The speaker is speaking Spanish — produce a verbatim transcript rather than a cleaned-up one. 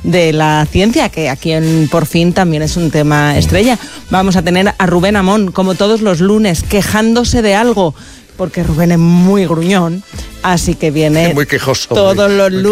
de la ciencia, que aquí en Por Fin también es un tema estrella. Vamos a tener a Rubén Amón, como todos los lunes, quejándose de algo, porque Rubén es muy gruñón, así que viene muy quejoso, todos muy, los muy lunes